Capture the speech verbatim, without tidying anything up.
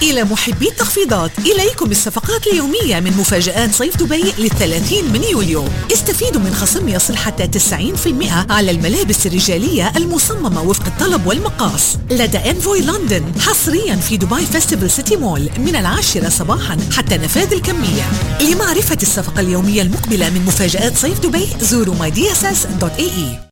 إلى محبي التخفيضات، إليكم الصفقات اليومية من مفاجآت صيف دبي للثلاثين من يوليو. استفيدوا من خصم يصل حتى تسعين بالمئة على الملابس الرجالية المصممة وفق الطلب والمقاس لدى انفوي لندن، حصريا في دبي فيستيفال سيتي مول من العاشرة صباحا حتى نفاذ الكمية. لمعرفة الصفقة اليومية المقبلة من مفاجآت صيف دبي زوروا ماي دي اس اس دوت اي اي.